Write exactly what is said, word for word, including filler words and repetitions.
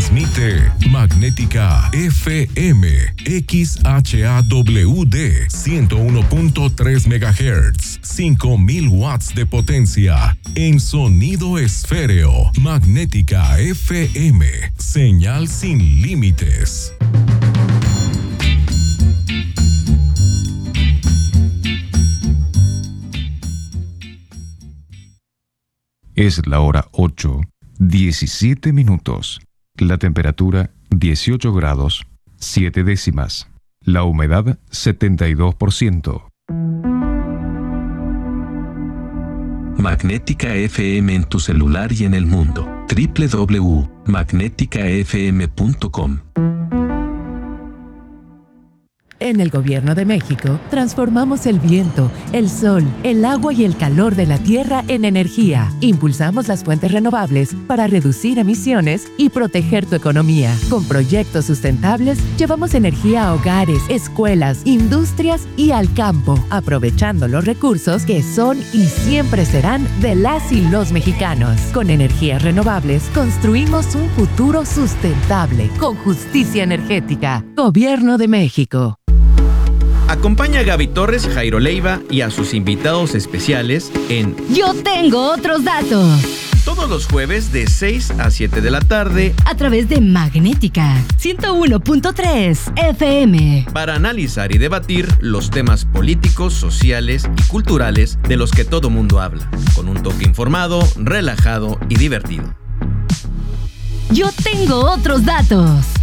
Transmite Magnética F M X H A W D ciento uno punto tres megahertz, cinco mil watts de potencia en sonido esféreo. Magnética F M, señal sin límites. Es la hora ocho, diecisiete minutos. La temperatura dieciocho grados, siete décimas. La humedad setenta y dos por ciento. Magnética F M en tu celular y en el mundo. doble u doble u doble u punto magnética f m punto com. En el Gobierno de México, transformamos el viento, el sol, el agua y el calor de la tierra en energía. Impulsamos las fuentes renovables para reducir emisiones y proteger tu economía. Con proyectos sustentables, llevamos energía a hogares, escuelas, industrias y al campo, aprovechando los recursos que son y siempre serán de las y los mexicanos. Con energías renovables, construimos un futuro sustentable, con justicia energética. Gobierno de México. Acompaña a Gaby Torres, Jairo Leiva y a sus invitados especiales en Yo Tengo Otros Datos. Todos los jueves de seis a siete de la tarde a través de Magnética ciento uno punto tres F M. Para analizar y debatir los temas políticos, sociales y culturales de los que todo mundo habla, con un toque informado, relajado y divertido. Yo Tengo Otros Datos.